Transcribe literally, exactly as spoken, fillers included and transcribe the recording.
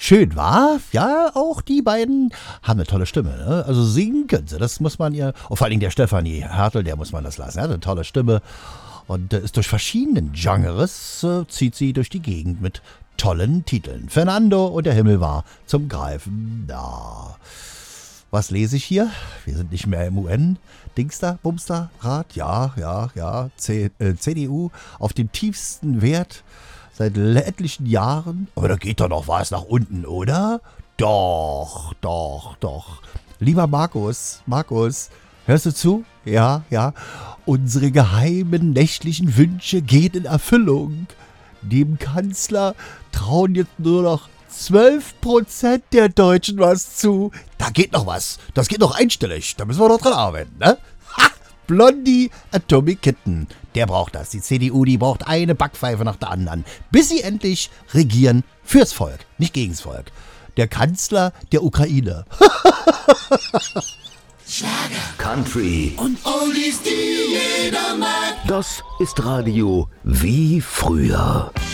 Schön, war? Ja, auch die beiden haben eine tolle Stimme. Ne? Also singen können sie, das muss man ihr... Und vor allen Dingen der Stefanie Hertel, der muss man das lassen. Er hat eine tolle Stimme und äh, ist durch verschiedenen Genres, äh, zieht sie durch die Gegend mit tollen Titeln. Fernando und der Himmel war zum Greifen da. Was lese ich hier? Wir sind nicht mehr im U N. Dingster, Bumster, Rat? Ja, ja, ja. C, äh, C D U auf dem tiefsten Wert seit etlichen Jahren. Aber da geht doch noch was nach unten, oder? Doch, doch, doch. Lieber Markus, Markus, hörst du zu? Ja, ja. Unsere geheimen nächtlichen Wünsche gehen in Erfüllung. Dem Kanzler trauen jetzt nur noch zwölf Prozent der Deutschen was zu. Da geht noch was. Das geht noch einstellig. Da müssen wir noch dran arbeiten, ne? Ha! Blondie Atomic Kitten. Der braucht das. Die C D U, die braucht eine Backpfeife nach der anderen. Bis sie endlich regieren fürs Volk, nicht gegens Volk. Der Kanzler der Ukraine. Schlager, Country und Oldies, die jeder mag. Das ist Radio wie früher.